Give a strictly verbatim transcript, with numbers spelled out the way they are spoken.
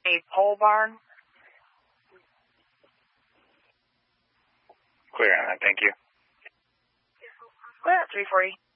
a pole barn. Clear on that, thank you. Well, three forty.